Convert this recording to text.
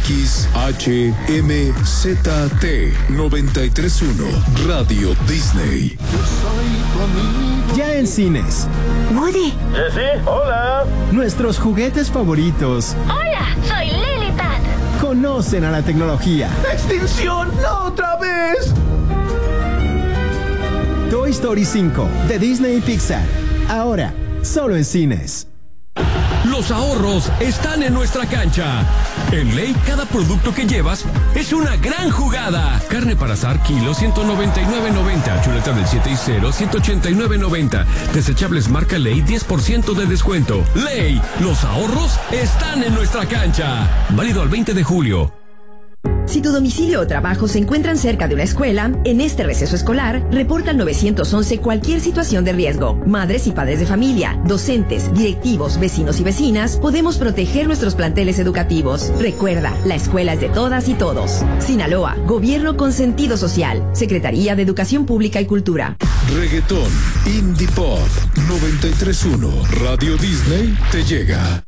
XHMZT 93.1 Radio Disney. Ya en cines. Woody. Jessie, hola. Nuestros juguetes favoritos. Hola, soy Lilipad. Conocen a la tecnología. ¡Extinción! ¡No otra vez! Toy Story 5 de Disney y Pixar. Ahora, solo en cines. Los ahorros están en nuestra cancha. En Ley, cada producto que llevas es una gran jugada. Carne para asar, kilo, 199.90. Chuleta del 7 y 0, 189.90. Desechables marca Ley, 10% de descuento. Ley, los ahorros están en nuestra cancha. Válido al 20 de julio. Si tu domicilio o trabajo se encuentran cerca de una escuela, en este receso escolar, reporta al 911 cualquier situación de riesgo. Madres y padres de familia, docentes, directivos, vecinos y vecinas, podemos proteger nuestros planteles educativos. Recuerda, la escuela es de todas y todos. Sinaloa, Gobierno con sentido social. Secretaría de Educación Pública y Cultura. Reggaetón, Indie Pop, 93.1 Radio Disney te llega.